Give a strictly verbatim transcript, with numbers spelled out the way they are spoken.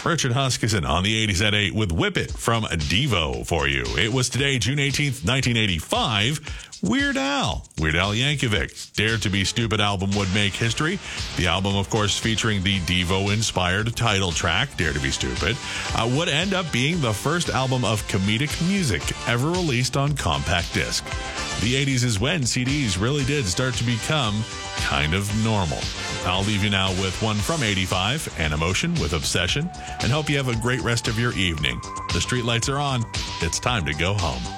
Richard Huskisson on the eighties at eight with Whip It from Devo for you. It was today, June eighteenth, nineteen eighty-five. Weird Al. Weird Al Yankovic. Dare to Be Stupid album would make history. The album, of course, featuring the Devo-inspired title track, Dare to Be Stupid, uh, would end up being the first album of comedic music ever released on compact disc. The eighties is when C Ds really did start to become kind of normal. I'll leave you now with one from eighty-five, An Emotion with Obsession, and hope you have a great rest of your evening. The streetlights are on. It's time to go home.